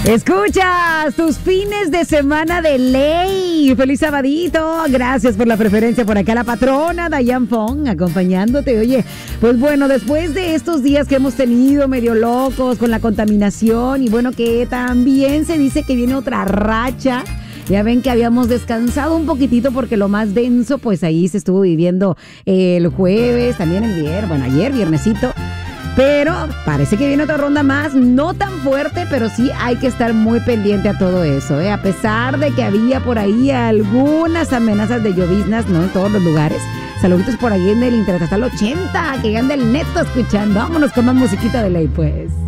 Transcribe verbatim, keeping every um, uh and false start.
Escuchas tus fines de semana de ley. Feliz sabadito. Gracias por la preferencia por acá. La patrona Dayan Fong acompañándote. Oye, pues bueno, después de estos días que hemos tenido medio locos con la contaminación y bueno, que también se dice que viene otra racha. Ya ven que habíamos descansado un poquitito porque lo más denso, pues ahí se estuvo viviendo el jueves, también el viernes, bueno, ayer, viernesito. Pero parece que viene otra ronda más, no tan fuerte, pero sí hay que estar muy pendiente a todo eso, ¿eh? A pesar de que había por ahí algunas amenazas de lloviznas, no en todos los lugares. Saluditos por ahí en el Interestatal ochenta, que anda el neto escuchando. Vámonos con más musiquita de ley, pues.